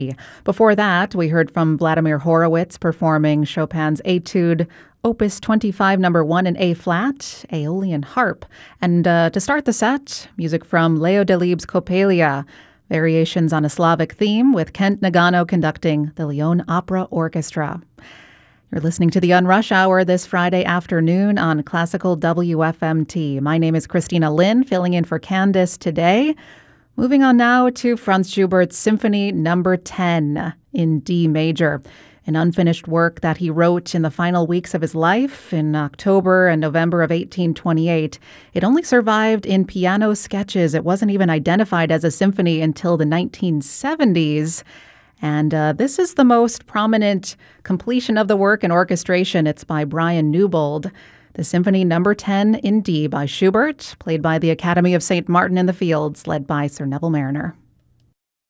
Before that, we heard from Vladimir Horowitz performing Chopin's Etude, Opus 25, number 1 in A-flat, Aeolian Harp. And to start the set, music from Leo Delibes' Coppelia, variations on a Slavic theme with Kent Nagano conducting the Lyon Opera Orchestra. You're listening to the Unrush Hour this Friday afternoon on Classical WFMT. My name is Christina Lin, filling in for Candace today. Moving on now to Franz Schubert's Symphony No. 10 in D major, an unfinished work that he wrote in the final weeks of his life in October and November of 1828. It only survived in piano sketches. It wasn't even identified as a symphony until the 1970s. And this is the most prominent completion of the work in orchestration. It's by Brian Newbold. The Symphony No. 10 in D by Schubert, played by the Academy of St. Martin in the Fields, led by Sir Neville Marriner.